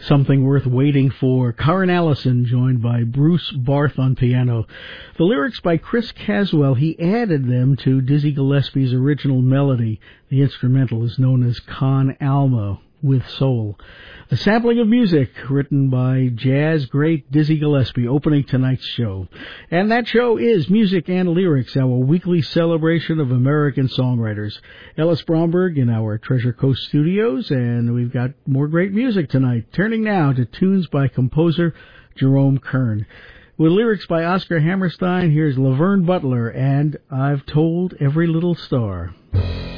Something Worth Waiting For. Karen Allison, joined by Bruce Barth on piano. The lyrics by Chris Caswell. He added them to Dizzy Gillespie's original melody. The instrumental is known as Con Alma with Soul. A sampling of music written by jazz great Dizzy Gillespie, opening tonight's show. And that show is Music and Lyrics, our weekly celebration of American songwriters. Ellis Bromberg in our Treasure Coast studios, and we've got more great music tonight. Turning now to tunes by composer Jerome Kern. With lyrics by Oscar Hammerstein, here's Laverne Butler and I've Told Every Little Star.